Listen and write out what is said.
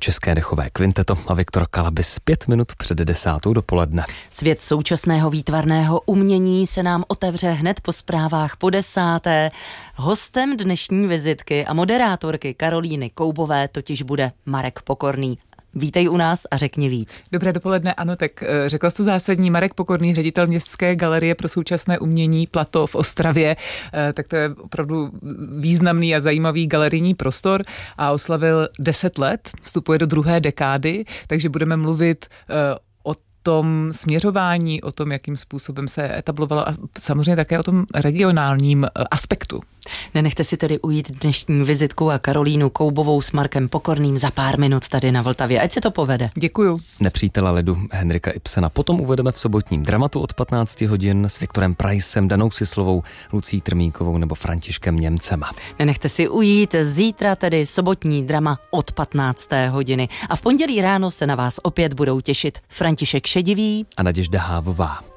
České dechové kvinteto a Viktor Kalabis 5 minut před 10. dopoledne. Svět současného výtvarného umění se nám otevře hned po zprávách po 10. Hostem dnešní vizitky a moderátorky Karolíny Koubové totiž bude Marek Pokorný. Vítej u nás a řekni víc. Dobré dopoledne, ano, tak řekla jsi to zásadní. Marek Pokorný, ředitel Městské galerie pro současné umění Plato v Ostravě, tak to je opravdu významný a zajímavý galerijní prostor a oslavil 10 let, vstupuje do druhé dekády, takže budeme mluvit o tom směřování, o tom, jakým způsobem se etablovalo a samozřejmě také o tom regionálním aspektu. Nenechte si tedy ujít dnešní vizitku a Karolínu Koubovou s Markem Pokorným za pár minut tady na Vltavě. Ať se to povede. Děkuju. Nepřítele lidu Henrika Ibsena potom uvedeme v sobotním dramatu od 15 hodin s Viktorem Pricem, Danou Sislovou, Lucí Trmíkovou nebo Františkem Němcem. Nenechte si ujít zítra tedy sobotní drama od 15. hodiny. A v pondělí ráno se na vás opět budou těšit František Šedivý a Naděžda Hávová.